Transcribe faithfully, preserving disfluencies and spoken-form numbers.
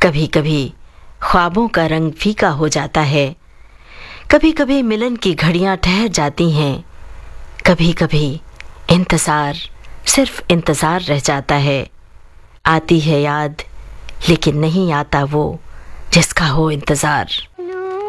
कभी कभी ख्वाबों का रंग फीका हो जाता है, कभी कभी मिलन की घड़ियां ठहर जाती हैं, कभी कभी इंतज़ार सिर्फ इंतज़ार रह जाता है। आती है याद लेकिन नहीं आता वो जिसका हो इंतज़ार।